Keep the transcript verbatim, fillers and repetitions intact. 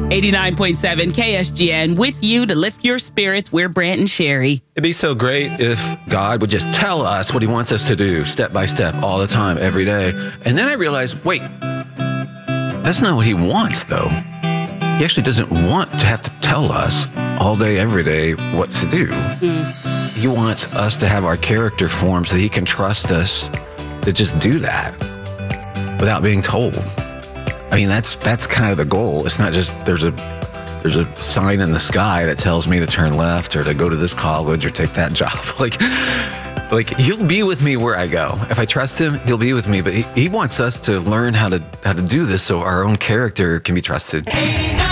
eighty-nine point seven K S G N with you to lift your spirits. We're Brant and Sherry. It'd be so great if God would just tell us what he wants us to do step by step all the time, every day. And then I realized, wait, that's not what he wants, though. He actually doesn't want to have to tell us all day, every day what to do. Mm. He wants us to have our character formed so that he can trust us to just do that without being told. I mean, that's that's kind of the goal. It's not just there's a there's a sign in the sky that tells me to turn left or to go to this college or take that job. Like, like he'll be with me where I go. If I trust him, he'll be with me. But he, he wants us to learn how to how to do this so our own character can be trusted.